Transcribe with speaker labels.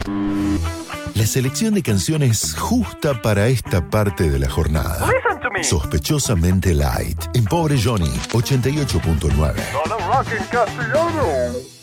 Speaker 1: La selección de canciones justa para esta parte de la jornada.
Speaker 2: Listen to me.
Speaker 1: Sospechosamente light. En Pobre Johnny, 88.9.
Speaker 2: Solo rock en castellano.